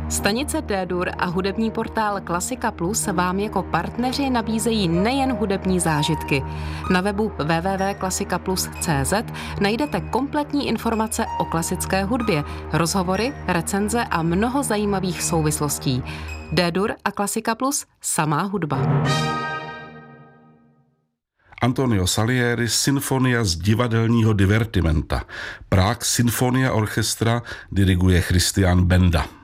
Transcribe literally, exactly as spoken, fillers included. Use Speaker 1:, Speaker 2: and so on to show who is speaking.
Speaker 1: Stanice D-Dur a hudební portál Klasika Plus vám jako partneři nabízejí nejen hudební zážitky. Na webu w w w tečka klasika plus tečka c z najdete kompletní informace o klasické hudbě, rozhovory, recenze a mnoho zajímavých souvislostí. D-Dur a Klasika Plus, samá hudba.
Speaker 2: Antonio Salieri, Sinfonia z divadelního divertimenta. Prague Sinfonia Orchestra diriguje Christian Benda.